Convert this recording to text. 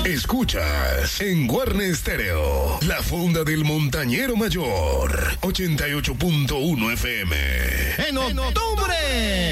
Escuchas en Guarne Stereo, la fonda del montañero mayor, 88.1 FM. En octubre